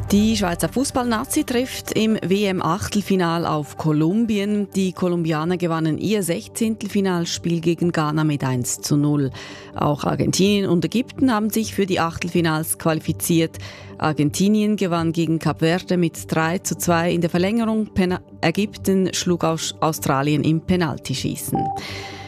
Die Schweizer Fußballnazi trifft im WM-Achtelfinal auf Kolumbien. Die Kolumbianer gewannen ihr 16. Finalspiel gegen Ghana mit 1:0. Auch Argentinien und Ägypten haben sich für die Achtelfinals qualifiziert. Argentinien gewann gegen Kap Verde mit 3:2 in der Verlängerung. Ägypten schlug Australien im Penaltyschießen.